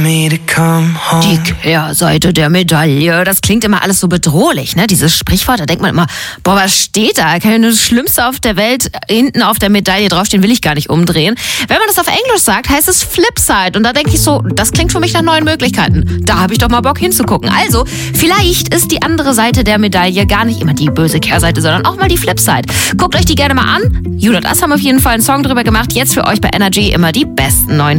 Die Kehrseite der Medaille. Das klingt immer alles so bedrohlich, ne? Dieses Sprichwort, da denkt man immer, boah, was steht da? Kann ja nur das Schlimmste auf der Welt hinten auf der Medaille draufstehen, will ich gar nicht umdrehen. Wenn man das auf Englisch sagt, heißt es Flipside. Und da denke ich so, das klingt für mich nach neuen Möglichkeiten. Da habe ich doch mal Bock hinzugucken. Also, vielleicht ist die andere Seite der Medaille gar nicht immer die böse Kehrseite, sondern auch mal die Flipside. Guckt euch die gerne mal an. U.S haben auf jeden Fall einen Song drüber gemacht. Jetzt für euch bei Energy immer die besten neuen Hits.